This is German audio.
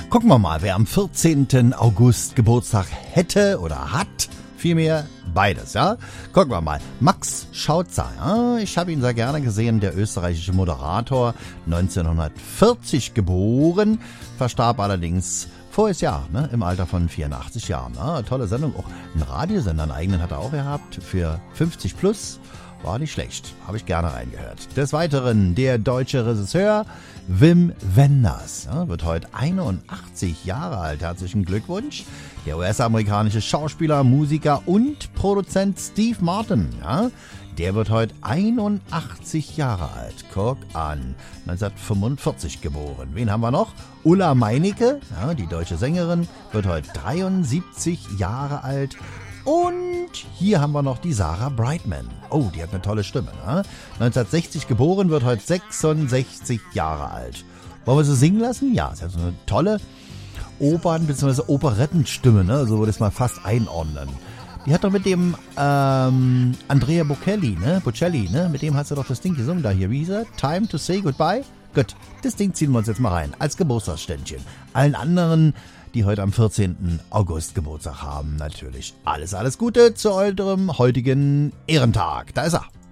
Gucken wir mal, wer am 14. August Geburtstag hätte oder hat. Vielmehr beides, ja. Gucken wir mal. Max Schautzer, ja? Ich habe ihn sehr gerne gesehen, der österreichische Moderator, 1940 geboren, verstarb allerdings voriges Jahr, ne, im Alter von 84 Jahren. Ja, tolle Sendung, auch einen Radiosender, einen eigenen hat er auch gehabt, für 50 plus. War nicht schlecht, habe ich gerne reingehört. Des Weiteren der deutsche Regisseur Wim Wenders, ja, wird heute 81 Jahre alt. Herzlichen Glückwunsch. Der US-amerikanische Schauspieler, Musiker und Produzent Steve Martin, ja, der wird heute 81 Jahre alt. Guck an, 1945 geboren. Wen haben wir noch? Ulla Meinecke, ja, die deutsche Sängerin, wird heute 73 Jahre alt. Und hier haben wir noch die Sarah Brightman. Oh, die hat eine tolle Stimme, ne? 1960 geboren, wird heute 66 Jahre alt. Wollen wir sie singen lassen? Ja, sie hat so eine tolle Opern- bzw. Operettenstimme, ne? So würde ich es mal fast einordnen. Die hat doch mit dem Andrea Bocelli, ne? Mit dem hat sie doch das Ding gesungen da hier. Wie hieß er? Time to say goodbye? Gut, das Ding ziehen wir uns jetzt mal rein. Als Geburtstagsständchen. Allen anderen, die heute am 14. August Geburtstag haben, natürlich alles Gute zu eurem heutigen Ehrentag. Da ist er.